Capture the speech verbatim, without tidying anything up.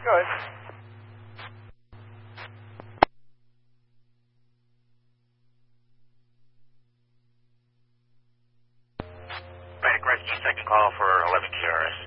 Good. Right, correct. Second call for eleven K R S.